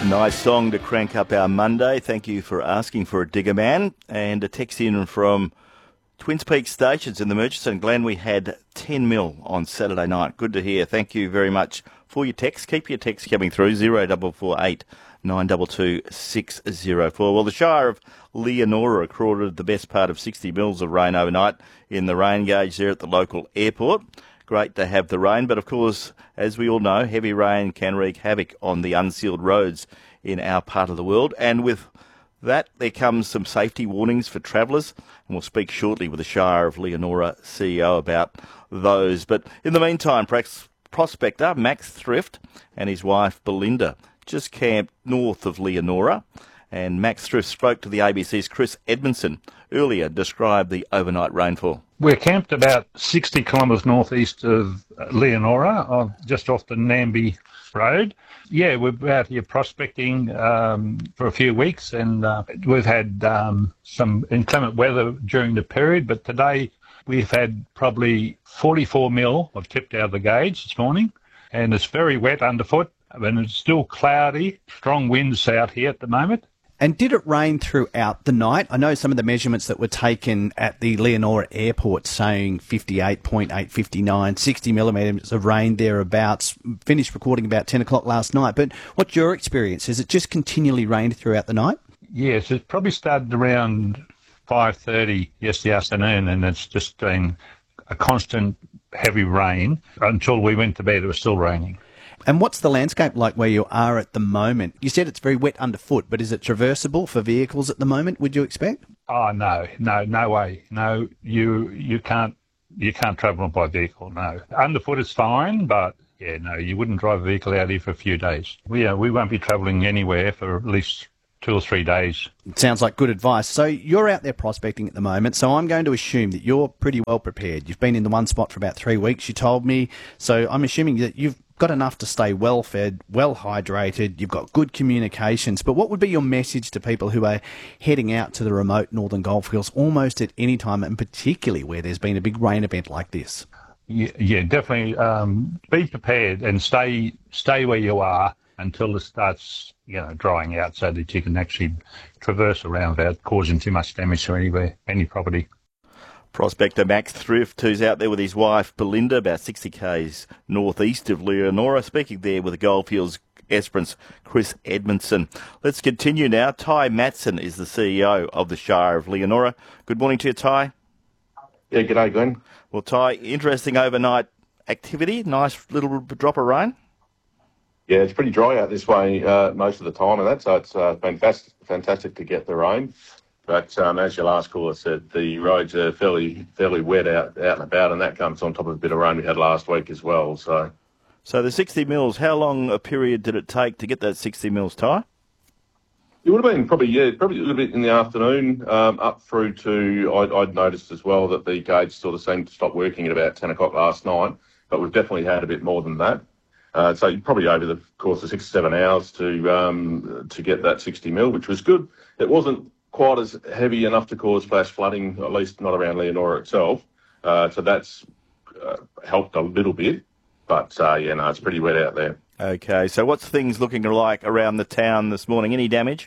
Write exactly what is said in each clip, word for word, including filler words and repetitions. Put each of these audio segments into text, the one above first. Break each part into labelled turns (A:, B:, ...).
A: Nice song to crank up our Monday. Thank you for asking for a Digger Man. And a text in from Twins Peaks Stations in the Murchison Glen. We had ten mil on Saturday night. Good to hear. Thank you very much for your text. Keep your text coming through. zero four four eight nine two two six zero four. Well, the Shire of Leonora recorded the best part of sixty mils of rain overnight in the rain gauge there at the local airport. Great to have the rain, but of course, as we all know, heavy rain can wreak havoc on the unsealed roads in our part of the world. And with that, there comes some safety warnings for travellers, and we'll speak shortly with the Shire of Leonora C E O about those. But in the meantime, prospector Max Thrift and his wife Belinda just camped north of Leonora, and Max Thrift spoke to the A B C's Chris Edmondson earlier, described the overnight rainfall.
B: We're camped about sixty kilometres northeast of Leonora, uh, just off the Namby Road. Yeah, we're out here prospecting um, for a few weeks, and uh, we've had um, some inclement weather during the period, but today we've had probably forty-four mil of tipped out of the gauge this morning, and it's very wet underfoot, and it's still cloudy, strong winds out here at the moment.
C: And did it rain throughout the night? I know some of the measurements that were taken at the Leonora airport saying fifty-eight point eight, fifty-nine, sixty millimetres of rain thereabouts. Finished recording about ten o'clock last night. But what's your experience? Has it just continually rained throughout the night?
B: Yes, it probably started around five thirty yesterday afternoon, and it's just been a constant heavy rain until we went to bed. It was still raining.
C: And what's the landscape like where you are at the moment? You said it's very wet underfoot, but is it traversable for vehicles at the moment, would you expect?
B: Oh, no, no, no way. No, you you can't you can't travel by vehicle, no. Underfoot is fine, but, yeah, no, you wouldn't drive a vehicle out here for a few days. We, uh, we won't be travelling anywhere for at least two or three days.
C: Sounds like good advice. So you're out there prospecting at the moment, so I'm going to assume that you're pretty well prepared. You've been in the one spot for about three weeks, you told me, so I'm assuming that you've got enough to stay well fed, well hydrated, you've got good communications. But what would be your message to people who are heading out to the remote northern goldfields almost at any time, and particularly where there's been a big rain event like this?
B: Yeah, yeah definitely um, be prepared and stay stay where you are until it starts, you know, drying out, so that you can actually traverse around without causing too much damage to anywhere, any property.
A: Prospector Max Thrift, who's out there with his wife Belinda, about sixty k's northeast of Leonora, speaking there with the Goldfields Esperance Chris Edmondson. Let's continue now. Ty Matson is the C E O of the Shire of Leonora. Good morning to you, Ty.
D: Yeah, g'day, Glenn.
A: Well, Ty, interesting overnight activity, nice little drop of rain.
D: Yeah, it's pretty dry out this way uh, most of the time, and that's so it's uh, been fast, fantastic to get the rain. But um, as your last caller said, the roads are fairly fairly wet out, out and about, and that comes on top of a bit of rain we had last week as well. So,
A: so the sixty mils, how long a period did it take to get that sixty mils, Ty?
D: It would have been probably yeah, probably a little bit in the afternoon, um, up through to I'd, I'd noticed as well that the gauge sort of seemed to stop working at about ten o'clock last night, but we've definitely had a bit more than that. Uh, so probably over the course of six or seven hours to um, to get that sixty mil, which was good. It wasn't quite as heavy enough to cause flash flooding, at least not around Leonora itself. Uh, so that's uh, helped a little bit. But, uh, yeah, no, it's pretty wet out there.
A: Okay, so what's things looking like around the town this morning? Any damage?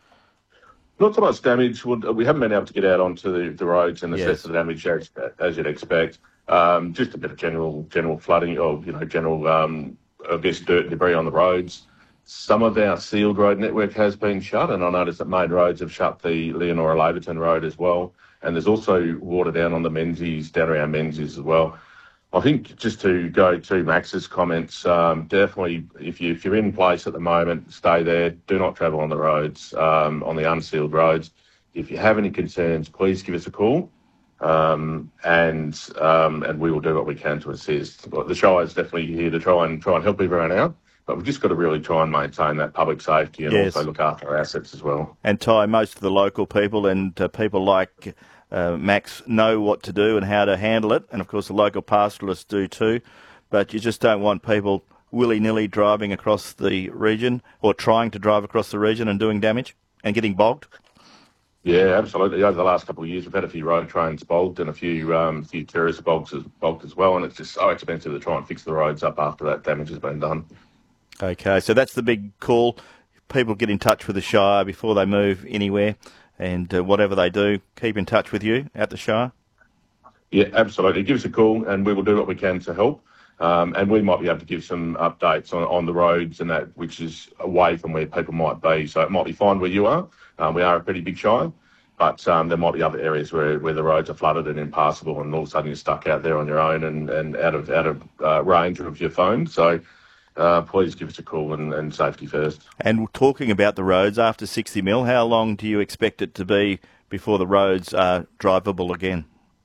D: Not so much damage. We haven't been able to get out onto the, the roads and assess yes. the damage as, as you'd expect. Um, just a bit of general general flooding or, you know, general, um, I guess, dirt and debris on the roads. Some of our sealed road network has been shut, and I noticed that Main Roads have shut the Leonora-Laverton road as well. And there's also water down on the Menzies, down around Menzies as well. I think just to go to Max's comments, um, definitely if, you, if you're in place at the moment, stay there. Do not travel on the roads, um, on the unsealed roads. If you have any concerns, please give us a call, um, and um, and we will do what we can to assist. But the Shire is definitely here to try and try and help everyone out. But we've just got to really try and maintain that public safety and yes. also look after our assets as well.
A: And Ty, most of the local people and uh, people like uh, Max know what to do and how to handle it. And, of course, the local pastoralists do too. But you just don't want people willy-nilly driving across the region or trying to drive across the region and doing damage and getting bogged.
D: Yeah, absolutely. Over the last couple of years, we've had a few road trains bogged and a few um, few tourist bogs as, bogged as well. And it's just so expensive to try and fix the roads up after that damage has been done.
A: Okay, so that's the big call. people get in touch with the Shire before they move anywhere, and uh, whatever they do, keep in touch with you at the Shire?
D: Yeah, absolutely. Give us a call and we will do what we can to help. Um, and we might be able to give some updates on, on the roads and that, which is away from where people might be. So it might be fine where you are. Um, we are a pretty big Shire, but um, there might be other areas where, where the roads are flooded and impassable, and all of a sudden you're stuck out there on your own and, and out of out of uh, range of your phone. So uh, please give us a call, and, and safety first.
A: And talking about the roads, after sixty mil, how long do you expect it to be before the roads are drivable again?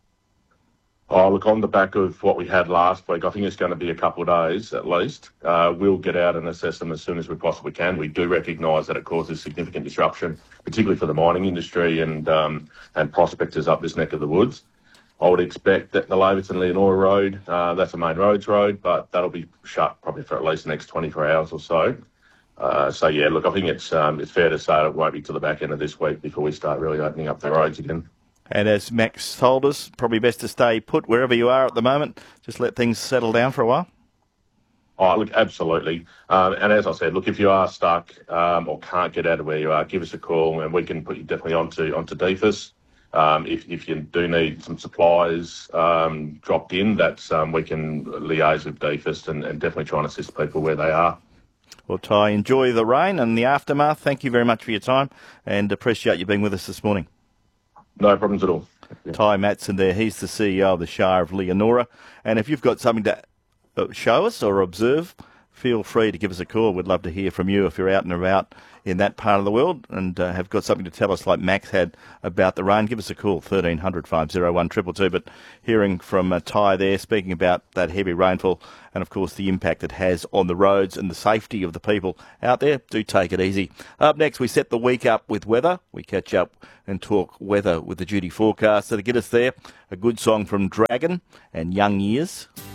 D: Oh, look, on the back of what we had last week, I think it's going to be a couple of days at least. Uh, we'll get out and assess them as soon as we possibly can. We do recognise that it causes significant disruption, particularly for the mining industry and um, and prospectors up this neck of the woods. I would expect that the Laverton Leonora Road, uh, that's a main roads road, but that'll be shut probably for at least the next twenty-four hours or so. Uh, so, yeah, look, I think it's um, it's fair to say it won't be to the back end of this week before we start really opening up the roads again.
A: And as Max told us, probably best to stay put wherever you are at the moment. Just let things settle down for a while.
D: Oh, look, absolutely. Um, and as I said, look, if you are stuck um, or can't get out of where you are, give us a call and we can put you definitely onto onto D F I S. Um, if, if you do need some supplies um, dropped in, that's um, we can liaise with D F I S and, and definitely try and assist people where they are.
A: Well, Ty, enjoy the rain and the aftermath. Thank you very much for your time and appreciate you being with us this morning.
D: No problems at all. Yeah.
A: Ty Matson there, he's the C E O of the Shire of Leonora. And if you've got something to show us or observe, feel free to give us a call. We'd love to hear from you if you're out and about in that part of the world and uh, have got something to tell us like Max had about the rain. Give us a call, thirteen hundred, five oh one, two two two. But hearing from uh, Ty there, speaking about that heavy rainfall and, of course, the impact it has on the roads and the safety of the people out there, do take it easy. Up next, we set the week up with weather. We catch up and talk weather with the Duty forecast. So to get us there, a good song from Dragon and Young Years.